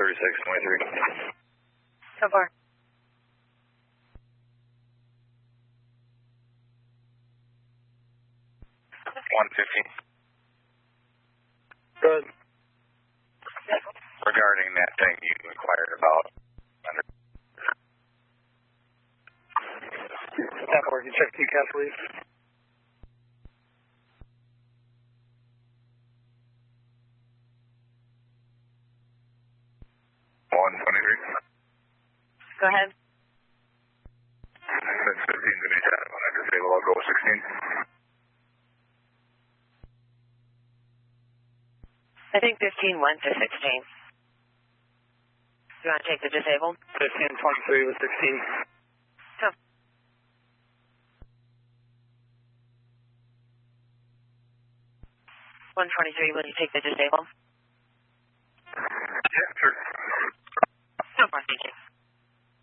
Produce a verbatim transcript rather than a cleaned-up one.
thirty-six twenty-three. So far. one fifteen. Good. Regarding that thing you inquired about. That working. Check T C A S, please. one twenty-three. Go ahead. That's fifteen to be shot. When I disable, I'll go sixteen. I think fifteen went to sixteen. You want to take the disabled? fifteen twenty-three with sixteen. Go. one twenty-three, will you take the disabled? Yeah, sure. So far, thank you.